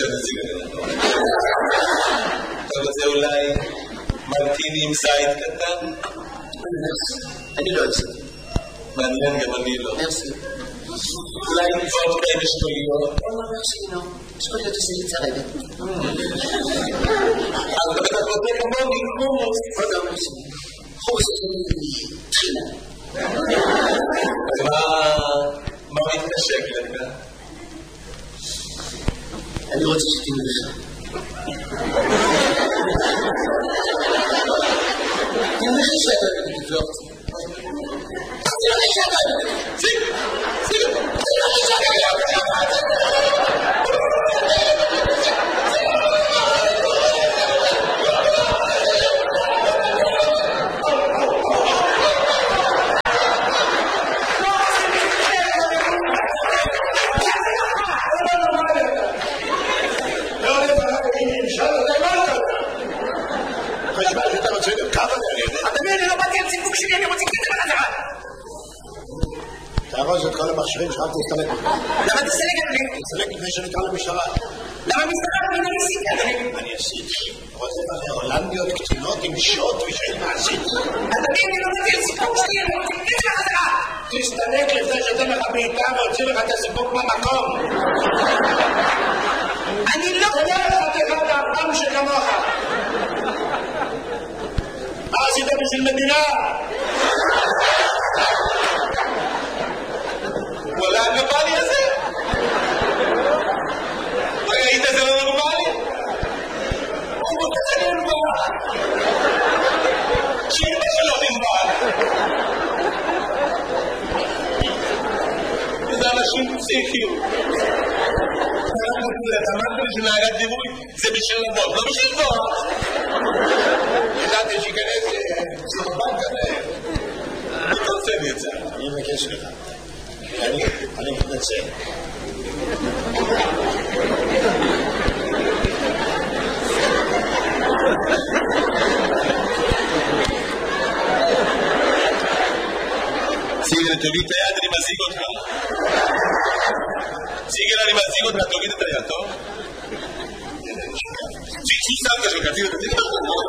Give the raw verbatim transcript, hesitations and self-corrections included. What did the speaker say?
שנציג הגנה. אתה רוצה אולי מרטיני עם זית קטן? אני לא אצא. מעניין, גם אני לא. מרסי. אולי נפות כאלה שטוליות? לא, לא, מרסי, לא. שטוליות עושה לי צרבת. אז אתה בטח רוצה כמוני, חומוס. לא, לא, מרסי. חומוס היא תחילה. אז מה מתנשק לך? אני רוצה שתינו לך. אני אומר לך שאתה אוהבת את לבלוח. זה לא נשאר אוהבת. זה, זה לא. זה לא נשאר אוהבת. תארוז את כל המכשירים שרק תסתלק. למה תסתלק את זה? תסתלק לפני שנקרא למשטרה. למה משטרה? אני לא ניסיתי, אדוני. אני עשיתי. רוזת על הולנדיות קטינות עם שוט ושאין מעשית. אדוני, אני לא מביא את סיפוק שלי, אני רוצה לתת לך חזרה. תסתלק לפני שאתן לך בעיטה והוציא לך את הסיפוק במקום. אני לא... תודה לך תחד האפם שכמוך. מה עשית בשביל מדינה? וואלה, הנורמלי הזה? ראית זה לא נורמלי? הוא רוצה זה נורמל. שיראה שלא נורמל. וזה אנשים פסיכיים. אמרת לי שנהגת דימוי, זה בשביל לבוא, לא בשביל לבוא. ידעתי שיכנס סרבן כזה. אני רוצה לי את זה. אני מבקש לך. אני, אני מתנצל. סיגל, תוריד את היד, אני מזיג אותך. סיגל, אני מזיג אותך, תוריד את היד, טוב? ששמת שלך, תוריד את היד.